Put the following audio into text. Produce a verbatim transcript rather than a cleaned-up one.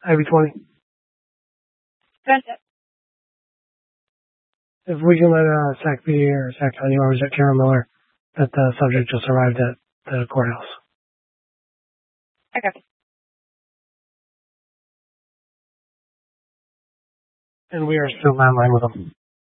I V twenty. That's it. If we can let uh, S A C P D or S A C County or Jack Karen Miller that the subject just arrived at the courthouse. Okay. And we are still landline with them.